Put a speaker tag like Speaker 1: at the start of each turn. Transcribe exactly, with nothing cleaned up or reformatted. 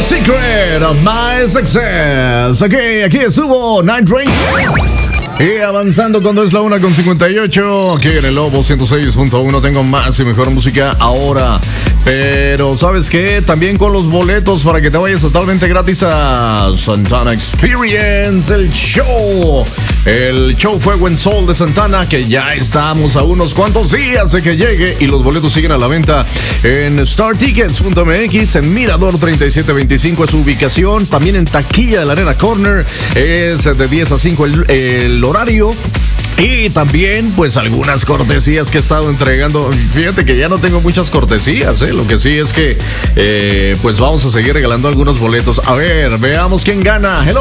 Speaker 1: Secret of My Success. Aquí, aquí estuvo Night Rain. Y avanzando cuando es la una con cincuenta y ocho. Aquí en el Lobo ciento seis punto uno tengo más y mejor música ahora. Pero ¿sabes qué? También con los boletos para que te vayas totalmente gratis a Santana Experience, el show. El show Fuego en Sol de Santana, que ya estamos a unos cuantos días de que llegue. Y los boletos siguen a la venta en star tickets punto m x. En Mirador treinta y siete veinticinco es su ubicación. También en taquilla de la Arena Corner. Es de diez a cinco el, el horario. Y también, pues, algunas cortesías que he estado entregando. Fíjate que ya no tengo muchas cortesías, ¿eh? Lo que sí es que, eh, pues, vamos a seguir regalando algunos boletos. A ver, veamos quién gana. Hello.